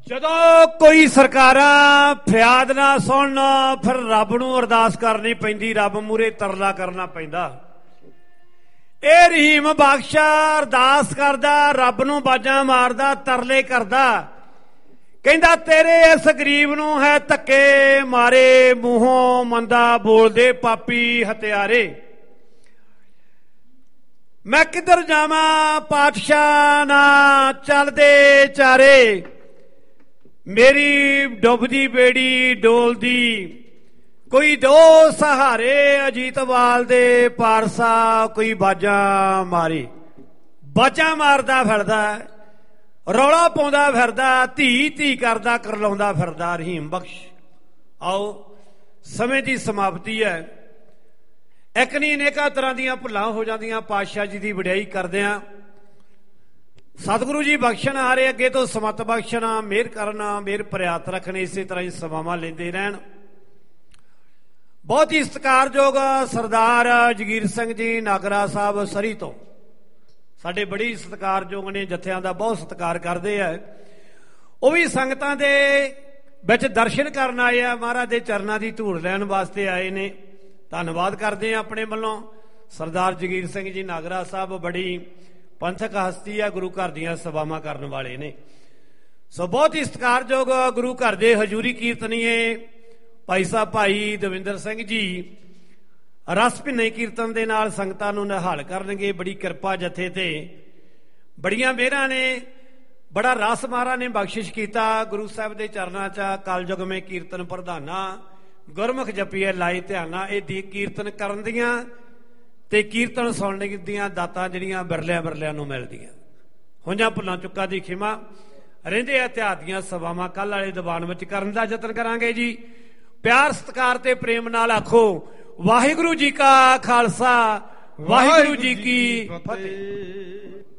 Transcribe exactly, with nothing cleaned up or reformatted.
ਜਦੋਂ ਕੋਈ ਸਰਕਾਰਾਂ ਫਰਿਆਦ ਨਾ ਸੁਣਨ ਫਿਰ ਰੱਬ ਨੂੰ ਅਰਦਾਸ ਕਰਨੀ ਪੈਂਦੀ, ਰੱਬ ਮੂਹਰੇ ਤਰਲਾ ਕਰਨਾ ਪੈਂਦਾ। ਇਹ ਰਹੀਮ ਬਖਸ਼ਾ ਅਰਦਾਸ ਕਰਦਾ, ਰੱਬ ਨੂੰ ਬਾਜਾਂ ਮਾਰਦਾ, ਤਰਲੇ ਕਰਦਾ, ਕਹਿੰਦਾ ਤੇਰੇ ਇਸ ਗਰੀਬ ਨੂੰ ਹੈ ਧੱਕੇ ਮਾਰੇ, ਮੂੰਹੋਂ ਮੰਦਾ ਬੋਲਦੇ ਪਾਪੀ ਹਤਿਆਰੇ। ਮੈਂ ਕਿੱਧਰ ਜਾਵਾਂ ਪਾਤਸ਼ਾਹ ਨਾ ਚੱਲਦੇ ਚਾਰੇ, ਮੇਰੀ ਡੁੱਬਦੀ ਬੇੜੀ ਡੋਲਦੀ, ਕੋਈ ਦੋ ਸਹਾਰੇ ਅਜੀਤਵਾਲ ਦੇ ਪਾਰਸਾ, ਕੋਈ ਬਾਜਾਂ ਮਾਰੇ। ਬਾਜਾਂ ਮਾਰਦਾ ਫਿਰਦਾ, ਰੌਲਾ ਪਾਉਂਦਾ ਫਿਰਦਾ, ਧੀ ਧੀ ਕਰਦਾ ਕਰਲਾਉਂਦਾ ਫਿਰਦਾ ਰਹੀਮ ਬਖਸ਼। ਆਓ ਸਮੇਂ ਦੀ ਸਮਾਪਤੀ ਹੈ। ਇੱਕ ਨਹੀਂ ਅਨੇਕਾਂ ਤਰ੍ਹਾਂ ਦੀਆਂ ਭੁੱਲਾਂ ਹੋ ਜਾਂਦੀਆਂ। ਪਾਤਸ਼ਾਹ ਜੀ ਦੀ ਵਡਿਆਈ ਕਰਦੇ ਹਾਂ। ਸਤਿਗੁਰੂ ਜੀ ਬਖਸ਼ਣ ਹਾਰੇ, ਅੱਗੇ ਤੋਂ ਸਮਤ ਬਖਸ਼ਣਾ, ਮਿਹਰ ਕਰਨਾ, ਮਿਹਰ ਪ੍ਰਿਆਤ ਰੱਖਣੇ, ਇਸੇ ਤਰ੍ਹਾਂ ਹੀ ਸੇਵਾਵਾਂ ਲੈਂਦੇ ਰਹਿਣ। ਬਹੁਤ ਹੀ ਸਤਿਕਾਰਯੋਗ ਸਰਦਾਰ ਜਗੀਰ ਸਿੰਘ ਜੀ ਨਾਗਰਾ ਸਾਹਿਬ ਸਰੀ ਤੋਂ, ਸਾਡੇ ਬੜੀ ਸਤਿਕਾਰਯੋਗ ਨੇ, ਜਥਿਆਂ ਦਾ ਬਹੁਤ ਸਤਿਕਾਰ ਕਰਦੇ ਆ। ਉਹ ਵੀ ਸੰਗਤਾਂ ਦੇ ਵਿੱਚ ਦਰਸ਼ਨ ਕਰਨ ਆਏ ਆ, ਮਹਾਰਾਜ ਦੇ ਚਰਨਾਂ ਦੀ ਧੂੜ ਲੈਣ ਵਾਸਤੇ ਆਏ ਨੇ। ਧੰਨਵਾਦ ਕਰਦੇ ਆ ਆਪਣੇ ਵੱਲੋਂ। ਸਰਦਾਰ ਜਗੀਰ ਸਿੰਘ ਜੀ ਨਾਗਰਾ ਸਾਹਿਬ ਬੜੀ ਪੰਥਕ ਹਸਤੀ ਆ, ਗੁਰੂ ਘਰ ਦੀਆਂ ਸੇਵਾਵਾਂ ਕਰਨ ਵਾਲੇ ਨੇ। ਸੋ ਬਹੁਤ ਹੀ ਸਤਿਕਾਰਯੋਗ ਗੁਰੂ ਘਰ ਦੇ ਹਜ਼ੂਰੀ ਕੀਰਤਨੀਏ ਭਾਈ ਸਾਹਿਬ ਭਾਈ ਦਵਿੰਦਰ ਸਿੰਘ ਜੀ ਰਸ ਭਿੰਨੇ ਕੀਰਤਨ ਦੇ ਨਾਲ ਸੰਗਤਾਂ ਨੂੰ ਨਿਹਾਲ ਕਰਨਗੇ। ਬੜੀ ਕਿਰਪਾ ਜਥੇ ਤੇ, ਬੜੀਆਂ ਮਿਹਰਾਂ ਨੇ, ਬੜਾ ਰਸ ਮਹਾਰਾਜ ਨੇ ਬਖਸ਼ਿਸ਼ ਕੀਤਾ। ਗੁਰੂ ਸਾਹਿਬ ਦੇ ਚਰਨਾਂ 'ਚ ਕਲਯੁਗ ਮੇਂ ਕੀਰਤਨ ਪ੍ਰਧਾਨਾ, ਗੁਰਮੁਖ ਜਪੀਏ ਲਾਏ ਧਿਆਨਾ। ਇਹ ਦੀ ਕੀਰਤਨ ਕਰਨ ਦੀਆਂ ਤੇ ਕੀਰਤਨ ਸੁਣਨ ਦੀਆਂ ਦਾਤਾਂ ਜਿਹੜੀਆਂ ਬਿਰਲਿਆਂ ਬਿਰਲਿਆਂ ਨੂੰ ਮਿਲਦੀਆਂ। ਹੁੰਝਾਂ ਭੁੱਲਾਂ ਚੁੱਕਾਂ ਦੀ ਖਿਮਾ, ਰਹਿੰਦੇ ਇਤਿਹਾਸ ਦੀਆਂ ਸੇਵਾਵਾਂ ਕੱਲ੍ਹ ਵਾਲੇ ਦੀਵਾਨ ਵਿੱਚ ਕਰਨ ਦਾ ਯਤਨ ਕਰਾਂਗੇ ਜੀ। ਪਿਆਰ ਸਤਿਕਾਰ ਤੇ ਪ੍ਰੇਮ ਨਾਲ ਆਖੋ ਵਾਹਿਗੁਰੂ ਜੀ ਕਾ ਖਾਲਸਾ, ਵਾਹਿਗੁਰੂ ਜੀ ਕੀ ਫਤਿਹ।